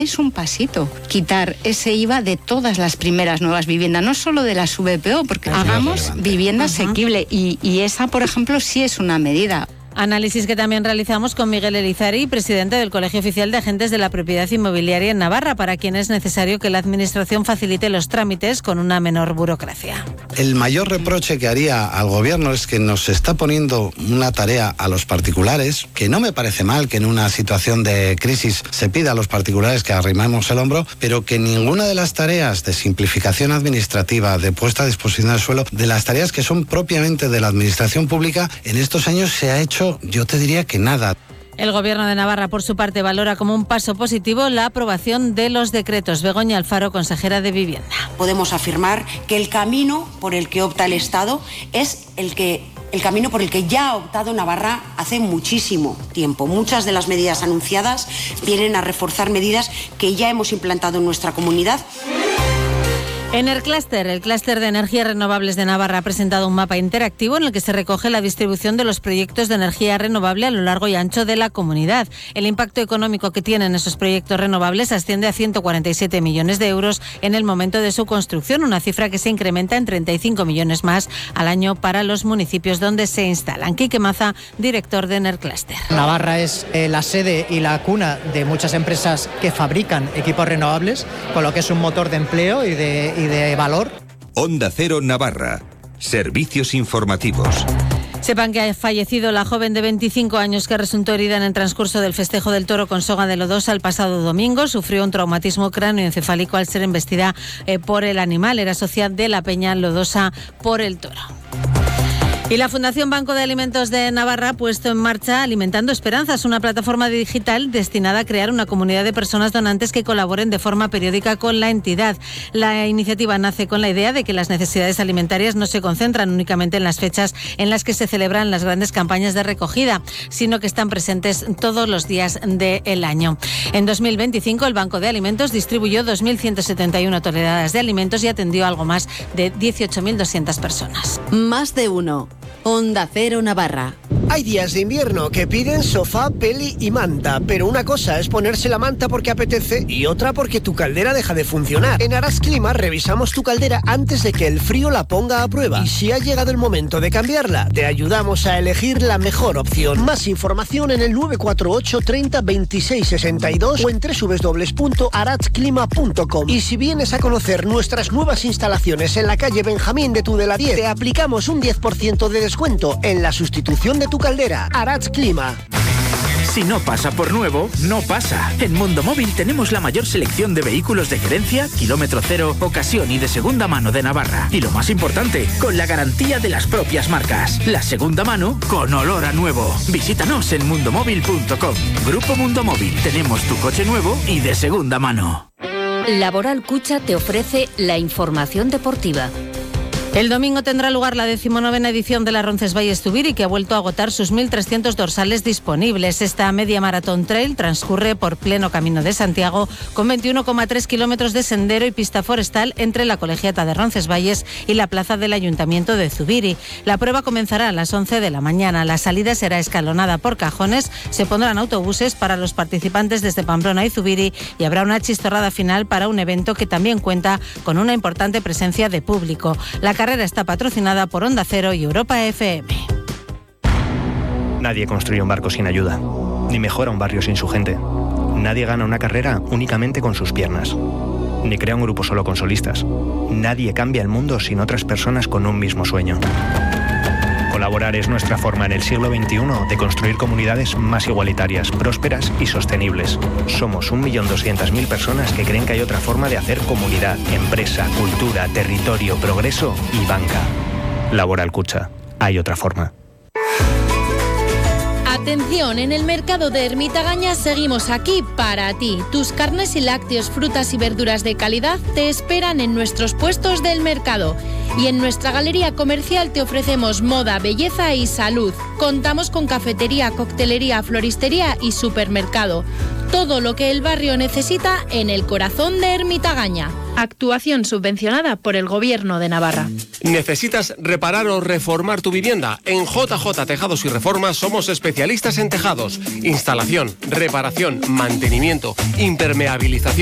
Es un pasito quitar ese IVA de todas las primeras nuevas viviendas, no solo de las VPO, porque hagamos vivienda asequible y esa, por ejemplo, sí es una medida. Análisis que también realizamos con Miguel Elizari, presidente del Colegio Oficial de Agentes de la Propiedad Inmobiliaria en Navarra, para quien es necesario que la Administración facilite los trámites con una menor burocracia. El mayor reproche que haría al Gobierno es que nos está poniendo una tarea a los particulares, que no me parece mal que en una situación de crisis se pida a los particulares que arrimemos el hombro, pero que ninguna de las tareas de simplificación administrativa, de puesta a disposición del suelo, de las tareas que son propiamente de la Administración Pública, en estos años se ha hecho, yo te diría que nada. El Gobierno de Navarra, por su parte, valora como un paso positivo la aprobación de los decretos. Begoña Alfaro, consejera de Vivienda. Podemos afirmar que el camino por el que opta el Estado es el camino por el que ya ha optado Navarra hace muchísimo tiempo. Muchas de las medidas anunciadas vienen a reforzar medidas que ya hemos implantado en nuestra comunidad. En el clúster de energías renovables de Navarra ha presentado un mapa interactivo en el que se recoge la distribución de los proyectos de energía renovable a lo largo y ancho de la comunidad. El impacto económico que tienen esos proyectos renovables asciende a 147 millones de euros en el momento de su construcción, una cifra que se incrementa en 35 millones más al año para los municipios donde se instalan. Quique Maza, director de Enercluster. Navarra es la sede y la cuna de muchas empresas que fabrican equipos renovables, con lo que es un motor de empleo y de valor. Onda Cero Navarra. Servicios informativos. Sepan que ha fallecido la joven de 25 años que resultó herida en el transcurso del festejo del toro con soga de lodosa el pasado domingo. Sufrió un traumatismo cráneoencefálico al ser embestida por el animal. Era social de la Peña Lodosa por el Toro. Y la Fundación Banco de Alimentos de Navarra ha puesto en marcha Alimentando Esperanzas, una plataforma digital destinada a crear una comunidad de personas donantes que colaboren de forma periódica con la entidad. La iniciativa nace con la idea de que las necesidades alimentarias no se concentran únicamente en las fechas en las que se celebran las grandes campañas de recogida, sino que están presentes todos los días del año. En 2025, el Banco de Alimentos distribuyó 2.171 toneladas de alimentos y atendió a algo más de 18.200 personas. Más de uno. Onda Cero Navarra. Hay días de invierno que piden sofá, peli y manta, pero una cosa es ponerse la manta porque apetece y otra porque tu caldera deja de funcionar. En Arats Clima revisamos tu caldera antes de que el frío la ponga a prueba y si ha llegado el momento de cambiarla, te ayudamos a elegir la mejor opción. Más información en el 948 30 26 62 o en www.aratsclima.com. Y si vienes a conocer nuestras nuevas instalaciones en la calle Benjamín de Tudela 10, te aplicamos un 10% de descuento en la sustitución de tu caldera. Arats Clima. Si no pasa por nuevo, no pasa. En Mundo Móvil tenemos la mayor selección de vehículos de gerencia, kilómetro cero, ocasión y de segunda mano de Navarra. Y lo más importante, con la garantía de las propias marcas. La segunda mano con olor a nuevo. Visítanos en mundomóvil.com. Grupo Mundo Móvil. Tenemos tu coche nuevo y de segunda mano. Laboral Cucha te ofrece la información deportiva. El domingo tendrá lugar la 19ª edición de la Roncesvalles-Zubiri, que ha vuelto a agotar sus 1.300 dorsales disponibles. Esta media maratón trail transcurre por pleno Camino de Santiago, con 21,3 kilómetros de sendero y pista forestal entre la Colegiata de Roncesvalles y la plaza del Ayuntamiento de Zubiri. La prueba comenzará a las 11 de la mañana. La salida será escalonada por cajones, se pondrán autobuses para los participantes desde Pamplona y Zubiri y habrá una chistorrada final para un evento que también cuenta con una importante presencia de público. La carrera está patrocinada por Onda Cero y Europa FM. Nadie construye un barco sin ayuda, ni mejora un barrio sin su gente. Nadie gana una carrera únicamente con sus piernas, ni crea un grupo solo con solistas. Nadie cambia el mundo sin otras personas con un mismo sueño. Colaborar es nuestra forma en el siglo XXI de construir comunidades más igualitarias, prósperas y sostenibles. Somos 1.200.000 personas que creen que hay otra forma de hacer comunidad, empresa, cultura, territorio, progreso y banca. Laboral Cucha. Hay otra forma. Atención, en el mercado de Ermita-Gaña seguimos aquí para ti. Tus carnes y lácteos, frutas y verduras de calidad te esperan en nuestros puestos del mercado. Y en nuestra galería comercial te ofrecemos moda, belleza y salud. Contamos con cafetería, coctelería, floristería y supermercado. Todo lo que el barrio necesita en el corazón de Ermita-Gaña. Actuación subvencionada por el Gobierno de Navarra. ¿Necesitas reparar o reformar tu vivienda? En JJ Tejados y Reformas somos especialistas en tejados, instalación, reparación, mantenimiento, impermeabilización.